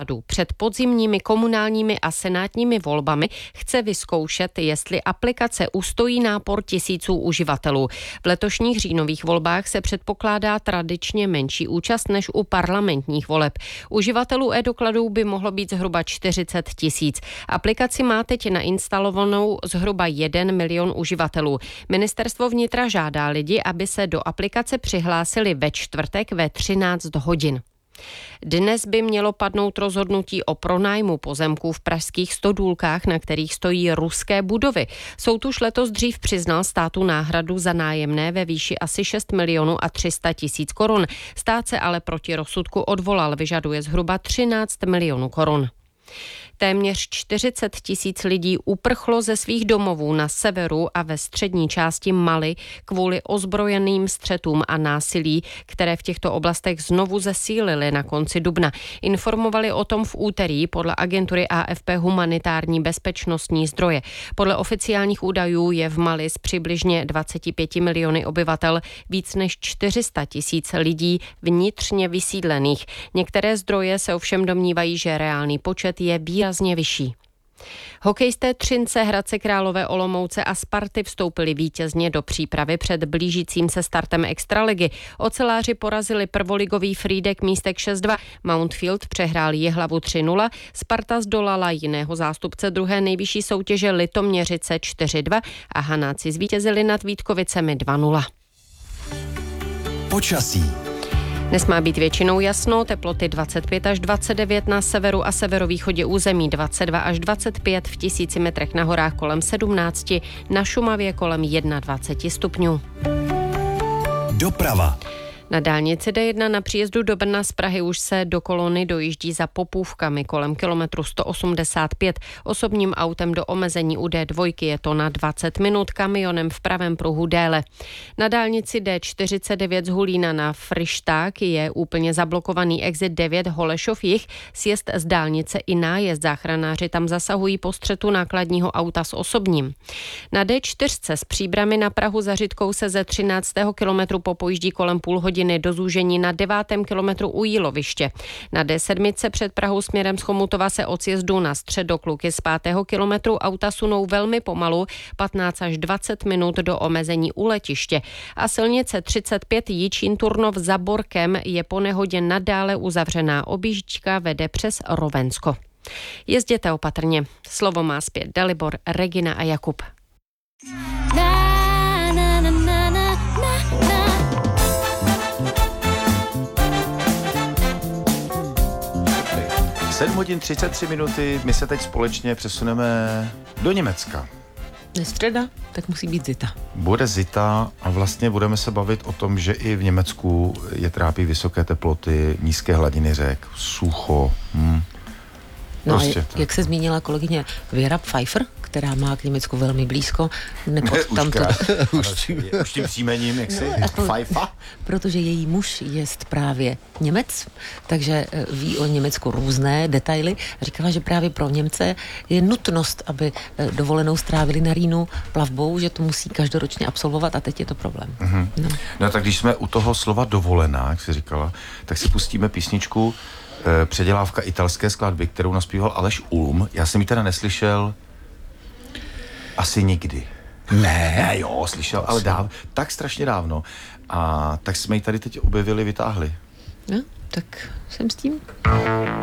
Před podzimními komunálními a senátními volbami chce vyzkoušet, jestli aplikace ustojí nápor tisíců uživatelů. V letošních říjnových volbách se předpokládá tradičně menší účast než u parlamentních voleb. Uživatelů e-dokladů by mohlo být zhruba 40 000. Aplikaci má teď nainstalovanou zhruba 1 milion uživatelů. Ministerstvo vnitra žádá lidi, aby se do aplikace přihlásili ve čtvrtek ve 13 hodin. Dnes by mělo padnout rozhodnutí o pronájmu pozemků v pražských Stodůlkách, na kterých stojí ruské budovy. Soud už letos dřív přiznal státu náhradu za nájemné ve výši asi 6 milionů a 300 000 korun. Stát se ale proti rozsudku odvolal, vyžaduje zhruba 13 milionů korun. Téměř 40 000 lidí uprchlo ze svých domovů na severu a ve střední části Mali kvůli ozbrojeným střetům a násilí, které v těchto oblastech znovu zesílily na konci dubna. Informovali o tom v úterý podle agentury AFP humanitární bezpečnostní zdroje. Podle oficiálních údajů je v Mali z přibližně 25 miliony obyvatel víc než 400 000 lidí vnitřně vysídlených. Některé zdroje se ovšem domnívají, že reálný počet je výrazně vyšší. Hokejisté Třince, Hradce Králové, Olomouce a Sparty vstoupili vítězně do přípravy před blížícím se startem extraligy. Oceláři porazili prvoligový Frýdek Místek 6-2, Mountfield přehrál Jihlavu 3-0, Sparta zdolala jiného zástupce druhé nejvyšší soutěže Litoměřice 4-2 a Hanáci zvítězili nad Vítkovicemi 2-0. Počasí. Dnes má být většinou jasno, teploty 25 až 29 na severu a severovýchodě území, 22 až 25 v 1000 metrech na horách kolem 17, na Šumavě kolem 21 stupňů. Doprava. Na dálnici D1 na příjezdu do Brna z Prahy už se do kolony dojíždí za Popůvkami kolem kilometru 185. Osobním autem do omezení u D2 je to na 20 minut, kamionem v pravém pruhu déle. Na dálnici D49 z Hulína na Fryšták je úplně zablokovaný exit 9 Holešov jih, sjezd z dálnice i nájezd. Záchranáři tam zasahují po střetu nákladního auta s osobním. Na D4 z Příbrami na Prahu za Řitkou se ze 13. kilometru popojíždí kolem půl hodiny do zúžení na 9. kilometru u Jíloviště. Na D7 před Prahou směrem z Chomutova se od sjezdu na Středokluky z 5. kilometru auta sunou velmi pomalu, 15 až 20 minut do omezení u letiště. A silnice 35 Jičín-Turnov za Borkem je po nehodě nadále uzavřená. Objížďka vede přes Rovensko. Jezděte opatrně. Slovo má zpět Dalibor, Regina a Jakub. 7 hodin 33 minuty, my se teď společně přesuneme do Německa. Je středa, tak musí být zita. Bude zita a vlastně budeme se bavit o tom, že i v Německu je trápí vysoké teploty, nízké hladiny řek, sucho. No a jak se zmínila kolegyně Věra Pfeiffer, která má k Německu velmi blízko, už tím příjmením, jak si Pfeiffer? Protože její muž je právě Němec, takže ví o Německu různé detaily. Říkala, že právě pro Němce je nutnost, aby dovolenou strávili na Rýnu plavbou, že to musí každoročně absolvovat a teď je to problém. Mm-hmm. No tak když jsme u toho slova dovolená, jak jsi říkala, tak si pustíme písničku předělávka italské skladby, kterou naspíval Aleš Ulm. Já jsem ji teda neslyšel asi nikdy. Ne, jo, slyšel, ale tak strašně dávno. A tak jsme ji tady teď objevili, vytáhli. No, tak jsem s tím.